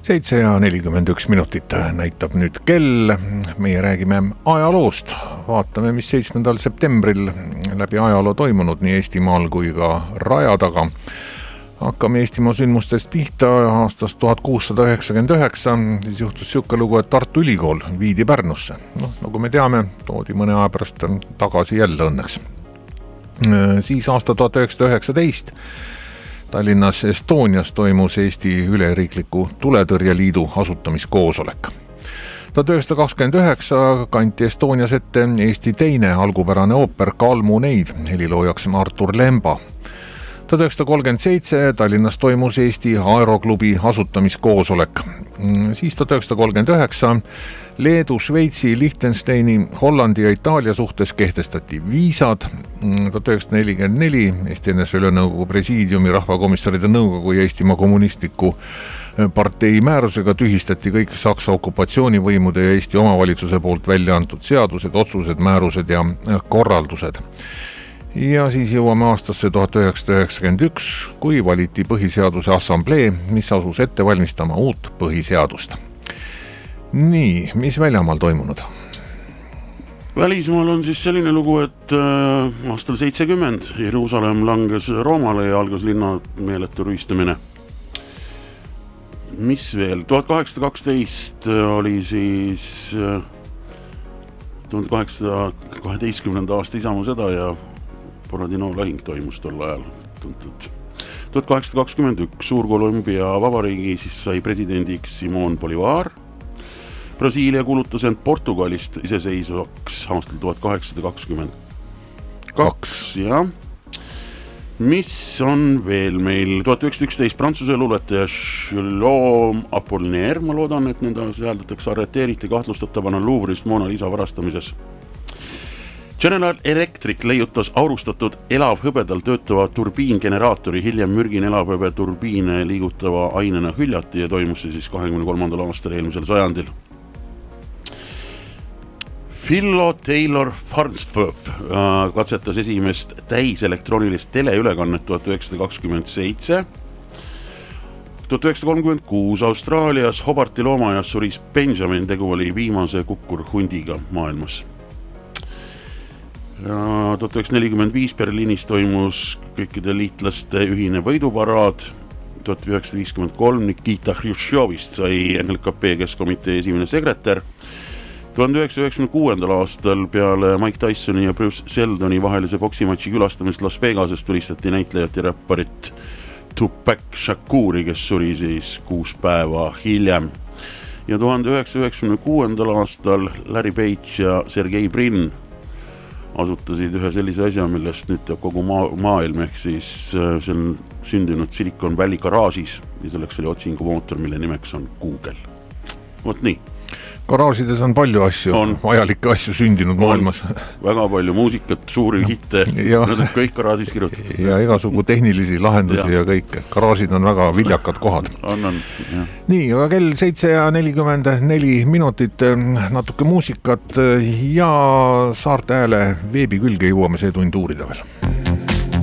7:41 näitab nüüd kell. Meie räägime ajaloost. Vaatame, mis 7. septembril läbi ajaloo toimunud nii Eestimaal kui ka raja taga. Hakkame Eestimaa sündmustest pihta aastast 1699. Siis juhtus siuke lugu, et Tartu Ülikool viidi Pärnusse. Nagu me teame, toodi mõne aja pärast tagasi jälle õnneks. Siis aasta 1919 Tallinnas Estonias toimus Eesti üleriikliku tuletõrjeliidu asutamiskoosolek. 1929 kanti Estonias ette Eesti teine algupärane ooper Kalmuneid, heliloojaks Artur Lemba. 1937 Tallinnas toimus Eesti Aeroklubi asutamiskoosolek. Siis 1939 Leedu, Šveitsi, Liechtensteini, Hollandi ja Itaalia suhtes kehtestati viisad. 1944 Eesti NSV Ülemnõukogu presiidiumi, rahvakomissaride nõukogu ja Eestimaa kommunistliku partei määrusega tühistati kõik Saksa okupatsioonivõimude ja Eesti omavalitsuse poolt välja antud seadused, otsused, määrused ja korraldused. Ja siis jõuame aastasse 1991, kui valiti Põhiseaduse Assamblee, mis asus ette valmistama uut põhiseadust. Nii, mis väljamaal toimunud? Välismaal on siis selline lugu, et aastal 70 Jeruusalemm langes Roomale ja algas linna meeletu rüüstamine. Mis veel? 1812 oli siis 1812. aasta Isamaa ja Borodino lahing toimus tol ajal tuntud. 1821 Suur-Kolumbia vabariigi siis sai presidendiks Simón Bolívar. Brasiilia kuulutas end Portugalist iseseisvaks aastal 1822. Ja mis on veel meil? 1911 Prantsuse luuletaja Guillaume Apollinaire, ma loodan, et nõnda sääldatakse, arreteeriti kahtlustatavana Louvrist Mona Lisa varastamises. General Electric leiutas aurustatud elavhõbedal töötava turbiingeneraatori, hiljem mürgin elavhõbe turbiine liigutava ainena hüljati ja toimus see siis 23. aastal eelmisel sajandil. Philo Taylor Farnsworth katsetas esimest täiselektroonilist teleülekannet 1927. 1936 Austraalias Hobarti loomaajas suris Benjamin, tegu oli viimase kukkurhundiga maailmas. 1945 Berliinis toimus kõikide liitlaste ühine võiduparaad. 1953 Nikita Hruštšovist sai NLKP keskkomitee esimene sekretär. 1996. aastal peale Mike Tysoni ja Bruce Seldoni vahelise boksimatši külastamist Las Vegasest tulistati näitlejat ja räpparit Tupac Shakuri, kes suri siis 6 päeva hiljem. Ja 1996. aastal Larry Page ja Sergei Brin asutasid ühe sellise asja, millest nüüd teab kogu maailm, ehk siis see on sündinud Silicon Valley garaažis ja selleks oli otsingumootor, mille nimeks on Google. Vot nii. Garaažides on palju asju, vajalikke asju sündinud maailmas. Väga palju muusikat, suuri hitte, nad on kõik garaažis kirjutatud. Ja igasugu tehnilisi lahendusi ja kõik. Garaažid on väga viljakad kohad. Nii, aga kell 7:44, natuke muusikat ja Saarte Hääle veebi külge jõuame see tund uurida veel.